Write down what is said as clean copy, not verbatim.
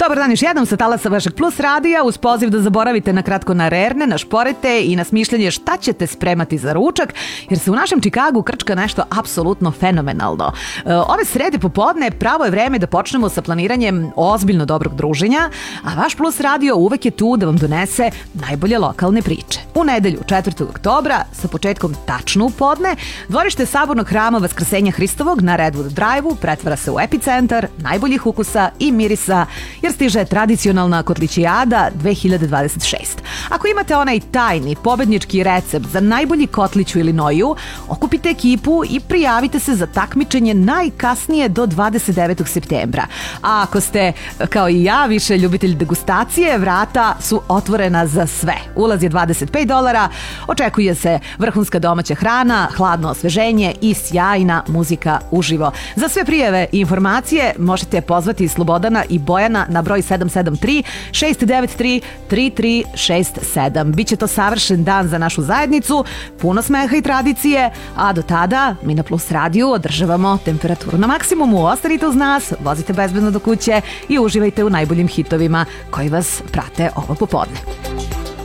Dobar dan još jednom sa talasa vašeg Plus radija uz poziv da zaboravite na kratko na rerne, na šporete i na smišljanje šta ćete spremati za ručak, jer se u našem Čikagu krčka nešto apsolutno fenomenalno. Ove srede popodne pravo je vreme da počnemo sa planiranjem ozbiljno dobrog druženja, a vaš Plus radio uvek je tu da vam donese najbolje lokalne priče. U nedelju 4. oktobra sa početkom tačno u podne, dvorište Sabornog hrama Vaskrsenja Hristovog na Redwood Drive-u pretvara se u epicentar najboljih ukusa i mirisa, jer stiže tradicionalna kotlićijada 2026. Ako imate onaj tajni pobednički recept za najbolji kotlić u Illinoisu, okupite ekipu i prijavite se za takmičenje najkasnije do 29. septembra. A ako ste, kao i ja, više ljubitelj degustacije, vrata su otvorena za sve. Ulaz je $25, očekuje se vrhunska domaća hrana, hladno osveženje i sjajna muzika uživo. Za sve prijave i informacije možete pozvati Slobodana i Bojana na broj 773-693-3367. Biće to savršen dan za našu zajednicu, puno smeha i tradicije, a do tada mi na Plus radiju održavamo temperaturu na maksimumu. Ostanite uz nas, vozite bezbedno do kuće i uživajte u najboljim hitovima koji vas prate ovo popodne.